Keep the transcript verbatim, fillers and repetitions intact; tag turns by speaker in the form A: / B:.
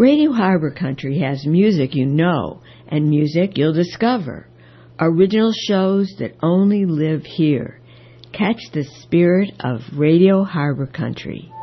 A: Radio Harbor Country has music you know and music you'll discover. Original shows that only live here. Catch the spirit of Radio Harbor Country.